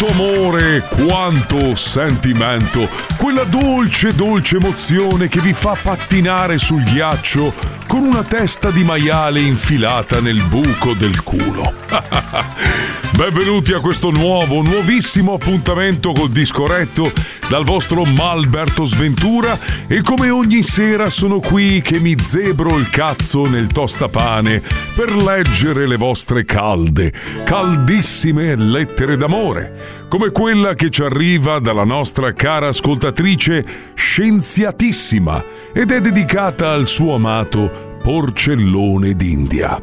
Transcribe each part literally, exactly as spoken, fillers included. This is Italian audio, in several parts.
quanto amore, quanto sentimento, quella dolce, dolce emozione che vi fa pattinare sul ghiaccio con una testa di maiale infilata nel buco del culo. Benvenuti a questo nuovo, nuovissimo appuntamento col disco retto dal vostro Malberto Sventura, e come ogni sera sono qui che mi zebro il cazzo nel tostapane per leggere le vostre calde, caldissime lettere d'amore, come quella che ci arriva dalla nostra cara ascoltatrice scienziatissima ed è dedicata al suo amato Porcellone d'India.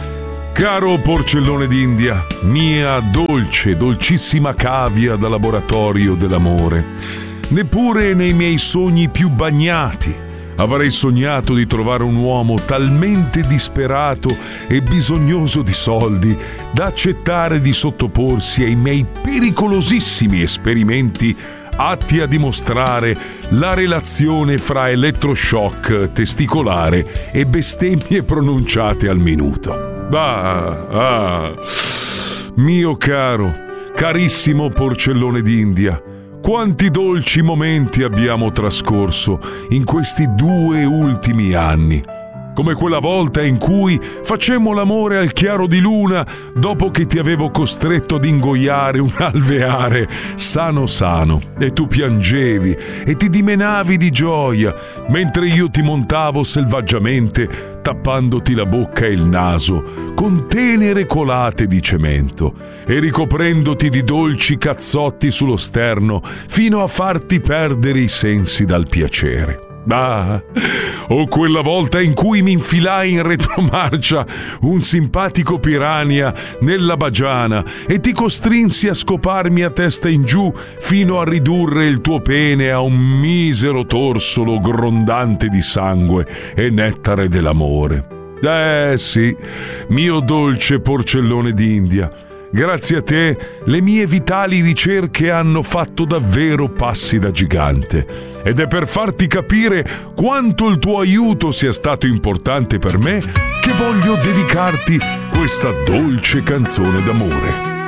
Caro Porcellone d'India, mia dolce, dolcissima cavia da laboratorio dell'amore, neppure nei miei sogni più bagnati avrei sognato di trovare un uomo talmente disperato e bisognoso di soldi da accettare di sottoporsi ai miei pericolosissimi esperimenti atti a dimostrare la relazione fra elettroshock testicolare e bestemmie pronunciate al minuto. Ah, ah, mio caro, carissimo Porcellone d'India, quanti dolci momenti abbiamo trascorso in questi due ultimi anni, come quella volta in cui facemmo l'amore al chiaro di luna dopo che ti avevo costretto ad ingoiare un alveare sano sano e tu piangevi e ti dimenavi di gioia mentre io ti montavo selvaggiamente tappandoti la bocca e il naso con tenere colate di cemento e ricoprendoti di dolci cazzotti sullo sterno fino a farti perdere i sensi dal piacere. Ah, o quella volta in cui mi infilai in retromarcia un simpatico piranha nella bagiana e ti costrinsi a scoparmi a testa in giù fino a ridurre il tuo pene a un misero torsolo grondante di sangue e nettare dell'amore. Eh sì, mio dolce Porcellone d'India, grazie a te le mie vitali ricerche hanno fatto davvero passi da gigante, ed è per farti capire quanto il tuo aiuto sia stato importante per me che voglio dedicarti questa dolce canzone d'amore.